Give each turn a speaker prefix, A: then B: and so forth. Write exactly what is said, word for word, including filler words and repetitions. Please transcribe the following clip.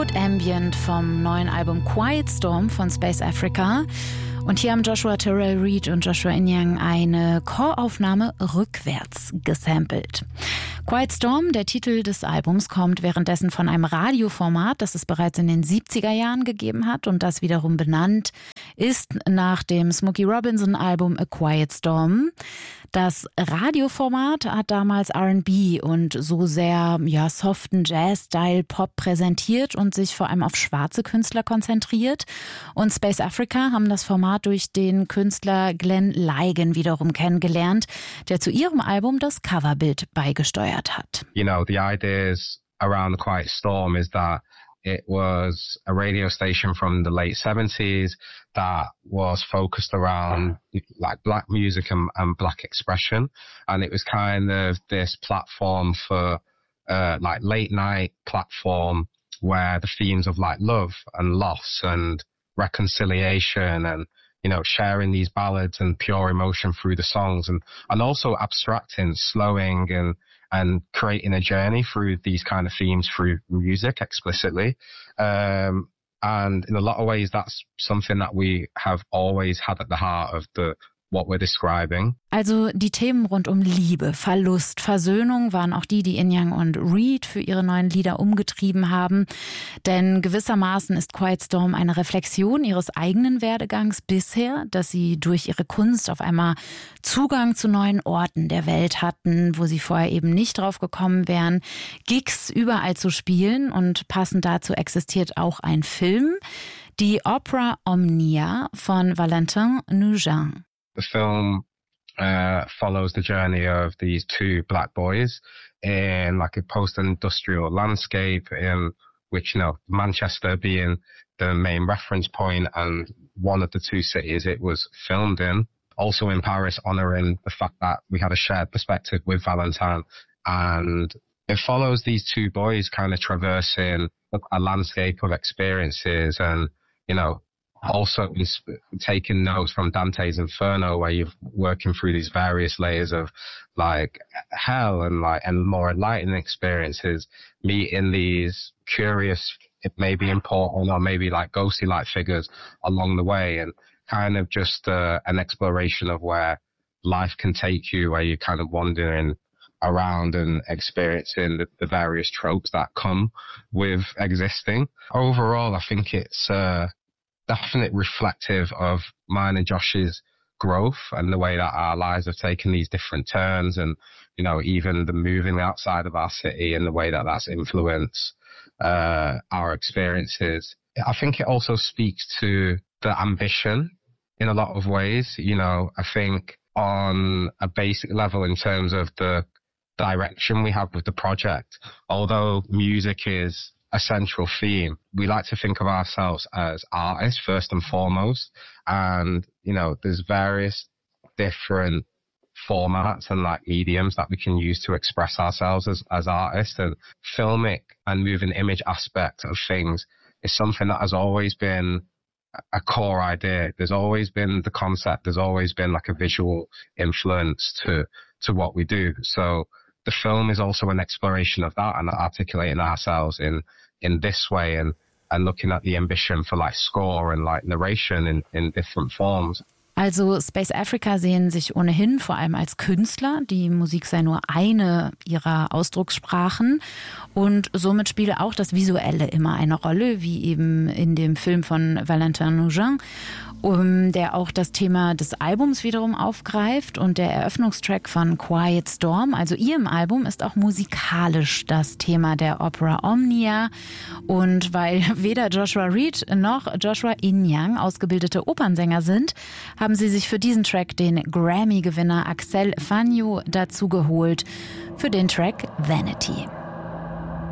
A: Hollywood Ambient vom neuen Album Quiet Storm von Space Africa. Und hier haben Joshua Terrell Reid und Joshua Inyang eine Choraufnahme rückwärts gesampelt. Quiet Storm, der Titel des Albums, kommt währenddessen von einem Radioformat, das es bereits in den siebziger Jahren gegeben hat und das wiederum benannt ist nach dem Smokey Robinson-Album A Quiet Storm. Das Radioformat hat damals R and B und so sehr ja, soften Jazz-Style-Pop präsentiert und sich vor allem auf schwarze Künstler konzentriert. Und Space Africa haben das Format durch den Künstler Glenn Ligon wiederum kennengelernt, der zu ihrem Album das Coverbild beigesteuert hat.
B: You know, the ideas around The Quiet Storm is that it was a radio station from the late seventies that was focused around like black music and, and black expression. And it was kind of this platform for uh, like late night platform where the themes of like love and loss and reconciliation and, you know, sharing these ballads and pure emotion through the songs and, and also abstracting, slowing and and creating a journey through these kind of themes through music explicitly. Um, and in a lot of ways, that's something that we have always had at the heart of the what we're describing.
A: Also die Themen rund um Liebe, Verlust, Versöhnung waren auch die, die Inyang und Reid für ihre neuen Lieder umgetrieben haben. Denn gewissermaßen ist Quiet Storm eine Reflexion ihres eigenen Werdegangs bisher, dass sie durch ihre Kunst auf einmal Zugang zu neuen Orten der Welt hatten, wo sie vorher eben nicht drauf gekommen wären, Gigs überall zu spielen. Und passend dazu existiert auch ein Film, die Opera Omnia von Valentin Nugent.
B: The film uh, follows the journey of these two black boys in like a post-industrial landscape in which, you know, Manchester being the main reference point and one of the two cities it was filmed in. Also in Paris, honouring the fact that we had a shared perspective with Valentine. And it follows these two boys kind of traversing a landscape of experiences and, you know, also taking notes from Dante's Inferno, where you're working through these various layers of like hell and like and more enlightening experiences, meeting these curious, it may be important or maybe like ghostly like figures along the way, and kind of just uh, an exploration of where life can take you, where you're kind of wandering around and experiencing the, the various tropes that come with existing. Overall, I think it's uh, definitely reflective of mine and Josh's growth and the way that our lives have taken these different turns and, you know, even the moving outside of our city and the way that that's influenced uh, our experiences. I think it also speaks to the ambition in a lot of ways. You know, I think on a basic level in terms of the direction we have with the project, although music is a central theme, we like to think of ourselves as artists first and foremost. And, you know, there's various different formats and like mediums that we can use to express ourselves as, as artists, and filmic and moving image aspect of things is something that has always been a core idea. There's always been the concept. There's always been like a visual influence to, to what we do. So the film is also an exploration of that and articulating ourselves in, in this way and, and looking at the ambition for like score and like narration in, in different forms.
A: Also Space Africa sehen sich ohnehin vor allem als Künstler. Die Musik sei nur eine ihrer Ausdruckssprachen und somit spiele auch das Visuelle immer eine Rolle, wie eben in dem Film von Valentin Nugent, um, der auch das Thema des Albums wiederum aufgreift, und der Eröffnungstrack von Quiet Storm, also ihrem Album, ist auch musikalisch das Thema der Opera Omnia. Und weil weder Joshua Reid noch Joshua Inyang ausgebildete Opernsänger sind, haben sie sich für diesen Track den Grammy-Gewinner Axel Fagnoux dazu geholt für den Track Vanity.